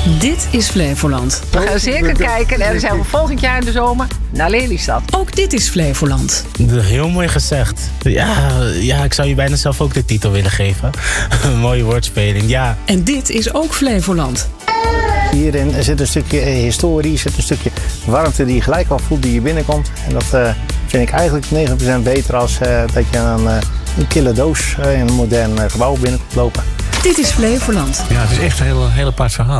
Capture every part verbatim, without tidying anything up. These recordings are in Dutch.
Dit is Flevoland. We gaan zeker kijken en dan zijn we volgend jaar in de zomer naar Lelystad. Ook dit is Flevoland. Heel mooi gezegd. Ja, ja, ik zou je bijna zelf ook de titel willen geven. Een mooie woordspeling, ja. En dit is ook Flevoland. Hierin zit een stukje historie, zit een stukje warmte die je gelijk al voelt die je binnenkomt. En dat uh, vind ik eigenlijk negentig procent beter als uh, dat je een, uh, een kille doos uh, in een modern uh, gebouw binnenkomt lopen. Dit is Flevoland. Ja, het is echt een heel, heel apart verhaal.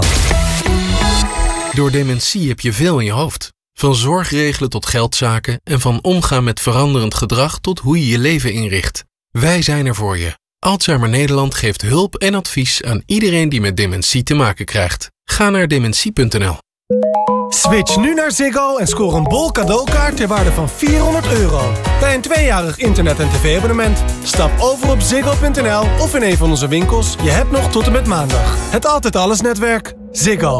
Door dementie heb je veel in je hoofd. Van zorgregelen tot geldzaken en van omgaan met veranderend gedrag tot hoe je je leven inricht. Wij zijn er voor je. Alzheimer Nederland geeft hulp en advies aan iedereen die met dementie te maken krijgt. Ga naar dementie punt n l. Switch nu naar Ziggo en scoor een bol cadeaukaart ter waarde van vierhonderd euro. Bij een tweejarig internet- en tv-abonnement. Stap over op ziggo punt n l of in een van onze winkels. Je hebt nog tot en met maandag. Het Altijd Alles netwerk. Ziggo.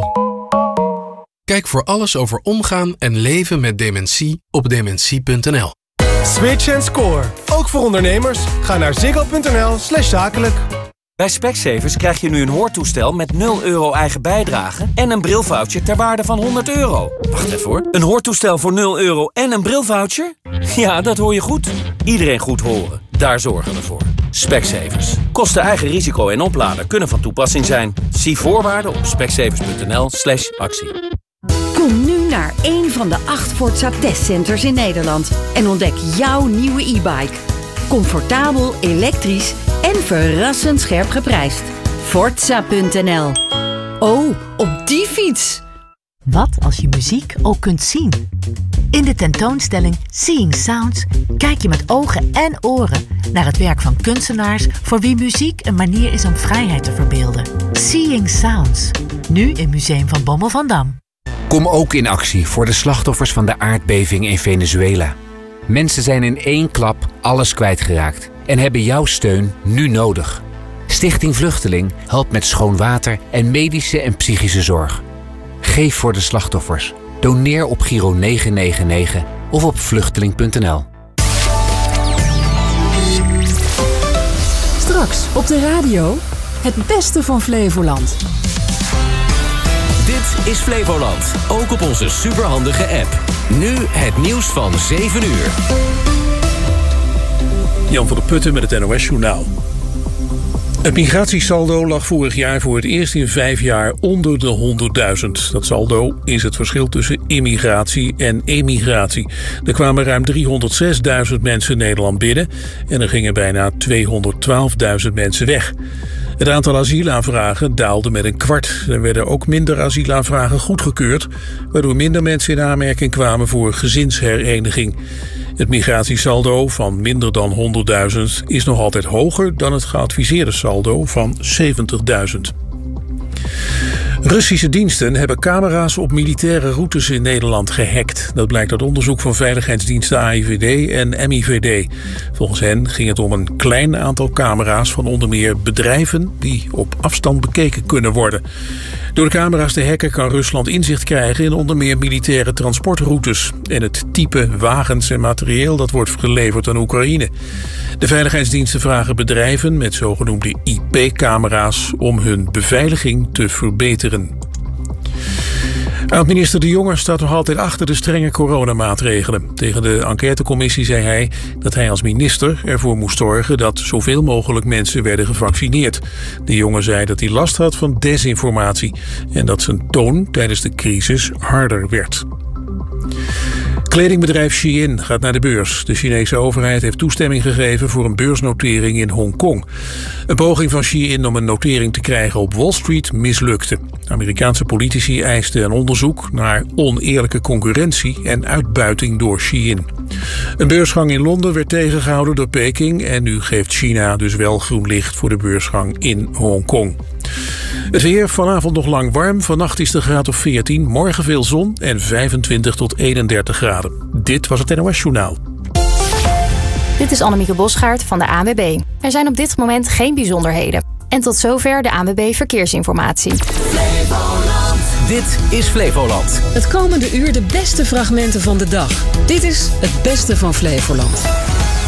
Kijk voor alles over omgaan en leven met dementie op dementie punt n l. Switch en score. Ook voor ondernemers. Ga naar ziggo punt n l slash zakelijk. Bij Specsavers krijg je nu een hoortoestel met nul euro eigen bijdrage en een brilvoucher ter waarde van honderd euro. Wacht even hoor. Een hoortoestel voor nul euro en een brilvoucher? Ja, dat hoor je goed. Iedereen goed horen. Daar zorgen we voor. Specsavers. Kosten eigen risico en oplader kunnen van toepassing zijn. Zie voorwaarden op specsavers punt n l slash actie. Kom nu naar één van de acht Forza testcenters in Nederland en ontdek jouw nieuwe e-bike. Comfortabel, elektrisch en verrassend scherp geprijsd. Forza punt n l. Oh, op die fiets! Wat als je muziek ook kunt zien? In de tentoonstelling Seeing Sounds kijk je met ogen en oren naar het werk van kunstenaars voor wie muziek een manier is om vrijheid te verbeelden. Seeing Sounds, nu in Museum van Bommel van Dam. Kom ook in actie voor de slachtoffers van de aardbeving in Venezuela. Mensen zijn in één klap alles kwijtgeraakt en hebben jouw steun nu nodig. Stichting Vluchteling helpt met schoon water en medische en psychische zorg. Geef voor de slachtoffers. Doneer op Giro negen negen negen of op vluchteling punt n l. Straks op de radio het beste van Flevoland. Dit is Flevoland, ook op onze superhandige app. Nu het nieuws van zeven uur. Jan van der Putten met het N O S-journaal. Het migratiesaldo lag vorig jaar voor het eerst in vijf jaar onder de honderdduizend. Dat saldo is het verschil tussen immigratie en emigratie. Er kwamen ruim driehonderdzesduizend mensen Nederland binnen en er gingen bijna tweehonderdtwaalfduizend mensen weg. Het aantal asielaanvragen daalde met een kwart. Er werden ook minder asielaanvragen goedgekeurd, waardoor minder mensen in aanmerking kwamen voor gezinshereniging. Het migratiesaldo van minder dan honderdduizend is nog altijd hoger dan het geadviseerde saldo van zeventigduizend. Russische diensten hebben camera's op militaire routes in Nederland gehackt. Dat blijkt uit onderzoek van veiligheidsdiensten A I V D en M I V D. Volgens hen ging het om een klein aantal camera's van onder meer bedrijven die op afstand bekeken kunnen worden. Door de camera's te hacken kan Rusland inzicht krijgen in onder meer militaire transportroutes en het type wagens en materieel dat wordt geleverd aan Oekraïne. De veiligheidsdiensten vragen bedrijven met zogenoemde I P-camera's om hun beveiliging te verbeteren. Oud-minister De Jonge staat nog altijd achter de strenge coronamaatregelen. Tegen de enquêtecommissie zei hij dat hij als minister ervoor moest zorgen dat zoveel mogelijk mensen werden gevaccineerd. De Jonge zei dat hij last had van desinformatie en dat zijn toon tijdens de crisis harder werd. Kledingbedrijf Shein gaat naar de beurs. De Chinese overheid heeft toestemming gegeven voor een beursnotering in Hongkong. Een poging van Shein om een notering te krijgen op Wall Street mislukte. Amerikaanse politici eisten een onderzoek naar oneerlijke concurrentie en uitbuiting door Shein. Een beursgang in Londen werd tegengehouden door Peking en nu geeft China dus wel groen licht voor de beursgang in Hongkong. Het weer, vanavond nog lang warm. Vannacht is de graad of veertien. Morgen veel zon en vijfentwintig tot eenendertig graden. Dit was het N O S-journaal. Dit is Annemieke Bosgaard van de A N W B. Er zijn op dit moment geen bijzonderheden. En tot zover de A N W B Verkeersinformatie. Flevoland. Dit is Flevoland. Het komende uur de beste fragmenten van de dag. Dit is het beste van Flevoland.